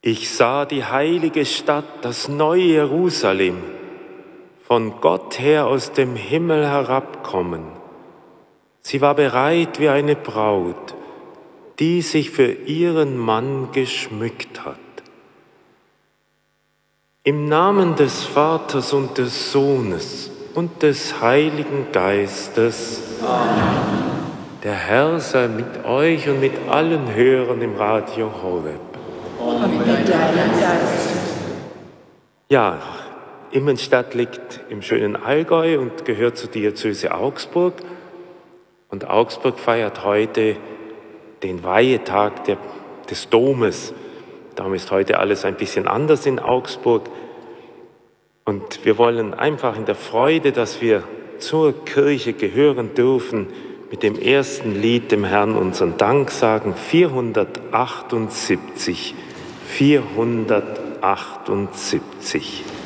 Ich sah die heilige Stadt, das neue Jerusalem, von Gott her aus dem Himmel herabkommen. Sie war bereit wie eine Braut, die sich für ihren Mann geschmückt hat. Im Namen des Vaters und des Sohnes und des Heiligen Geistes. Amen. Der Herr sei mit euch und mit allen Hörern im Radio Horeb. Und mit deinem Geist. Ja, Immenstadt liegt im schönen Allgäu und gehört zur Diözese Augsburg. Und Augsburg feiert heute den Weihetag des Domes. Darum ist heute alles ein bisschen anders in Augsburg. Und wir wollen einfach in der Freude, dass wir zur Kirche gehören dürfen, mit dem ersten Lied dem Herrn unseren Dank sagen, 478. 478.